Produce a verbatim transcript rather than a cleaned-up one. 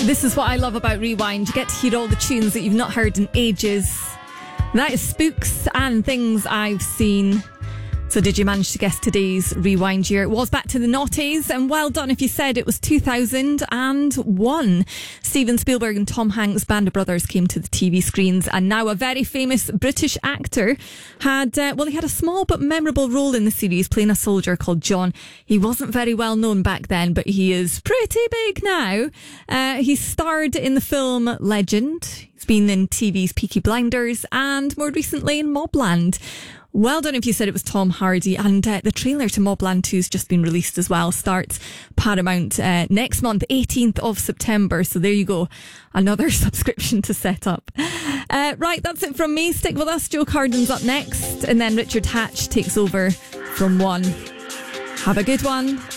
This is what I love about Rewind. You get to hear all the tunes that you've not heard in ages. That is Spooks and Things I've Seen. So did you manage to guess today's Rewind year? It was back to the noughties, and well done if you said it was two thousand one. Steven Spielberg and Tom Hanks' Band of Brothers came to the T V screens, and now a very famous British actor had, uh, well, he had a small but memorable role in the series, playing a soldier called John. He wasn't very well known back then, but he is pretty big now. Uh, he starred in the film Legend. He's been in T V's Peaky Blinders, and more recently in Mobland. Well done if you said it was Tom Hardy. And uh, the trailer to Mobland two has just been released as well. Starts Paramount uh, next month, eighteenth of September. So there you go. Another subscription to set up. Uh, right, that's it from me. Stick with us. Joe Carden's up next. And then Richard Hatch takes over from one. Have a good one.